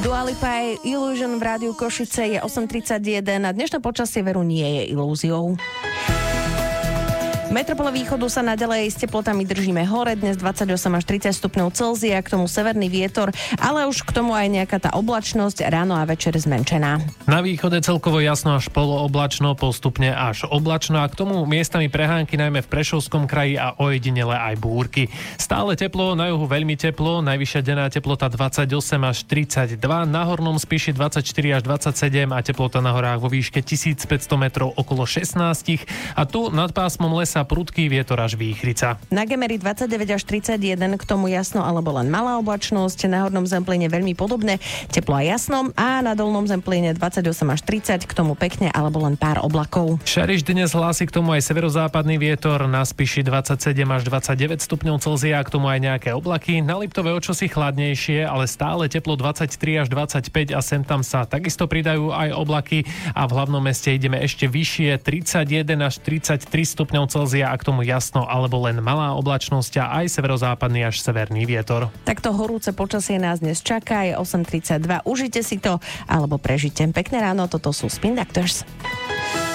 Dua Lipa Illusion v rádiu Košice, je 8:31 a dnešné počasie veru nie je ilúziou. V metropole východu sa naďalej s teplotami držíme hore, dnes 28 až 30 stupňov Celzia, k tomu severný vietor, ale už k tomu aj nejaká tá oblačnosť, ráno a večer zmenšená. Na východe celkovo jasno až polooblačno, postupne až oblačno a k tomu miestami prehánky najmä v Prešovskom kraji a ojedinele aj búrky. Stále teplo, na juhu veľmi teplo, najvyššia denná teplota 28 až 32, na Hornom Spiši 24 až 27 a teplota na horách vo výške 1500 metrov okolo 16 a tu nad pásmom lesa prudký vietor až výchrica. Na Gemeri 29 až 31, k tomu jasno alebo len malá oblačnosť, na hornom Zemplíne veľmi podobné, teplo a jasno a na dolnom Zemplíne 28 až 30, k tomu pekne alebo len pár oblakov. Šariš dnes hlási k tomu aj severozápadný vietor, na Spiši 27 až 29 stupňov Celzia, k tomu aj nejaké oblaky, na Liptove o čosi chladnejšie, ale stále teplo 23 až 25 a sem tam sa takisto pridajú aj oblaky a v hlavnom meste ideme ešte vyššie 31 až 33 stupňov Celzia a k tomu jasno alebo len malá oblačnosť a aj severozápadný až severný vietor. Takto horúce počasie nás dnes čaká, je 8:32. Užite si to alebo prežite. Pekné ráno, toto sú Spin Doctors.